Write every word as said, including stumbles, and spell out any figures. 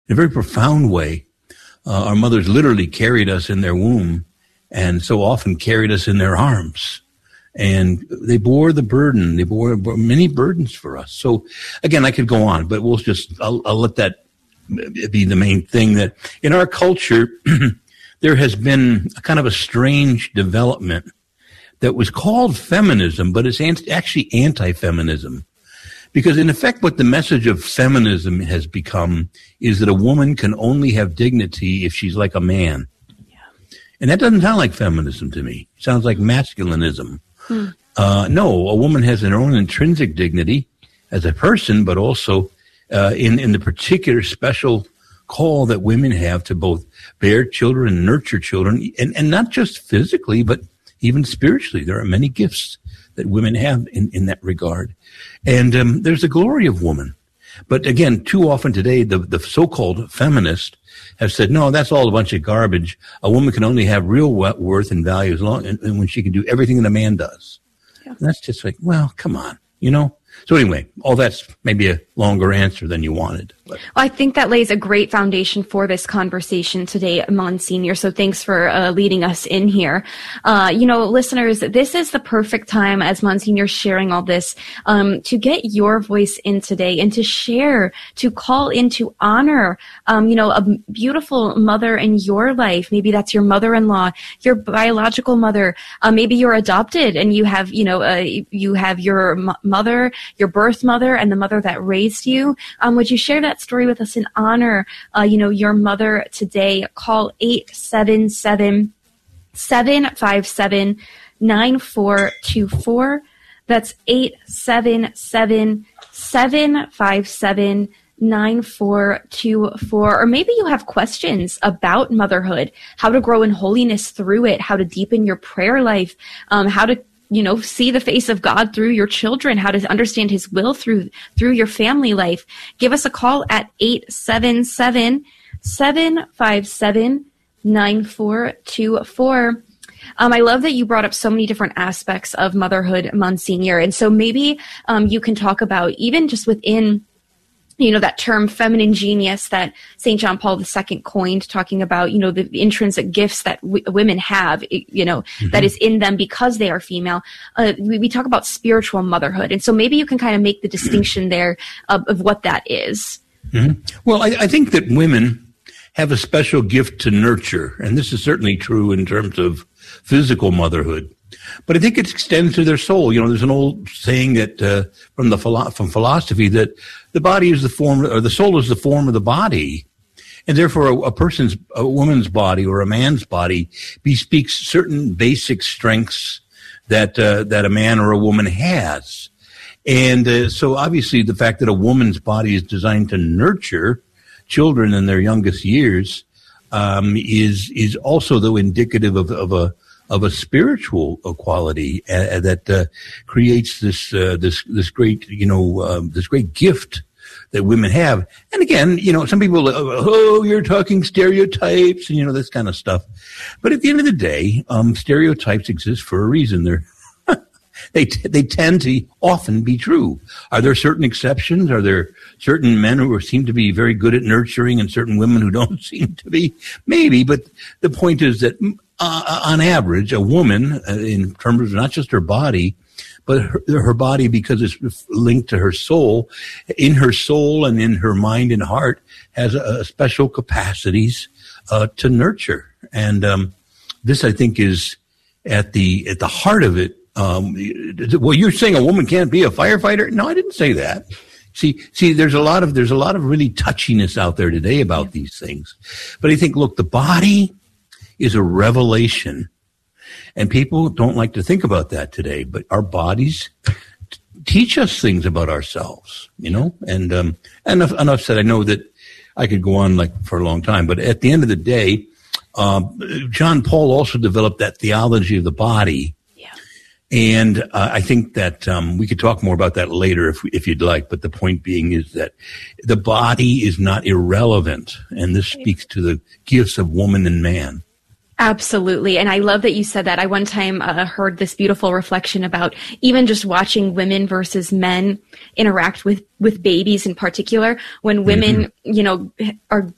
in a very profound way. Uh, our mothers literally carried us in their womb and so often carried us in their arms. And they bore the burden. They bore, bore many burdens for us. So, again, I could go on, but we'll just, I'll, I'll let that be the main thing, that in our culture, there has been a kind of a strange development that was called feminism, but it's actually anti-feminism. Because in effect, what the message of feminism has become is that a woman can only have dignity if she's like a man. Yeah. And that doesn't sound like feminism to me. It sounds like masculinism. Hmm. Uh, no, a woman has her own intrinsic dignity as a person, but also uh, in, in the particular special call that women have to both bear children and nurture children, and, and not just physically, but even spiritually. There are many gifts that women have in, in that regard. And um, there's the glory of woman. But again, too often today, the, the so-called feminists have said, no, that's all a bunch of garbage. A woman can only have real worth and value as long and, and when she can do everything that a man does. Yeah. And that's just like, well, come on, you know? So anyway, all that's maybe a longer answer than you wanted. But. Well, I think that lays a great foundation for this conversation today, Monsignor. So thanks for uh, leading us in here. Uh, you know, listeners, this is the perfect time, as Monsignor's sharing all this, um, to get your voice in today and to share, to call in, to honor, um, you know, a beautiful mother in your life. Maybe that's your mother-in-law, your biological mother. Uh, maybe you're adopted and you have, you know, uh, you have your m- mother, your birth mother, and the mother that raised you. Um, would you share that story with us and honor, uh, you know, your mother today? Call eight seven seven, seven five seven, nine four two four. That's eight seven seven, seven five seven, nine four two four. Or maybe you have questions about motherhood, how to grow in holiness through it, how to deepen your prayer life, um, how to you know, see the face of God through your children, how to understand his will through, through your family life. Give us a call at eight seven seven, seven five seven, nine four two four. Um, I love that you brought up so many different aspects of motherhood, Monsignor. And so maybe, um, you can talk about even just within, you know, that term feminine genius that Saint John Paul the Second coined, talking about, you know, the intrinsic gifts that w- women have, you know, mm-hmm. that is in them because they are female. Uh, we, we talk about spiritual motherhood. And so maybe you can kind of make the distinction there of, of what that is. Mm-hmm. Well, I, I think that women have a special gift to nurture. And this is certainly true in terms of physical motherhood. But I think it extends to their soul. You know, there's an old saying that uh, from the philo- from philosophy that the body is the form, or the soul is the form of the body, and therefore a, a person's, a woman's body or a man's body bespeaks certain basic strengths that uh, that a man or a woman has. And uh, so, obviously, the fact that a woman's body is designed to nurture children in their youngest years um, is is also, though, indicative of, of a of a spiritual quality uh, that uh, creates this uh, this this great you know um, this great gift that women have. And again, you know, some people, oh, you're talking stereotypes and you know this kind of stuff. But at the end of the day, um, stereotypes exist for a reason. They're they t- they tend to often be true. Are there certain exceptions? Are there certain men who seem to be very good at nurturing and certain women who don't seem to be? Maybe, but the point is that uh, on average, a woman, uh, in terms of not just her body, but her, her body, because it's linked to her soul, in her soul and in her mind and heart, has a, a special capacities uh, to nurture. And um, this, I think, is at the at the heart of it. Um, well, you're saying a woman can't be a firefighter? No, I didn't say that. See, see, there's a lot of, there's a lot of really touchiness out there today about yeah. these things. But I think, look, the body is a revelation, and people don't like to think about that today, but our bodies t- teach us things about ourselves, you know, and, um, enough, enough said. I know that I could go on like for a long time, but at the end of the day, um, John Paul also developed that theology of the body. And uh, I think that um, we could talk more about that later if if you'd like. But the point being is that the body is not irrelevant, and this speaks to the gifts of woman and man. Absolutely. And I love that you said that. I one time uh, heard this beautiful reflection about even just watching women versus men interact with, with babies in particular. When women, mm-hmm. you know, are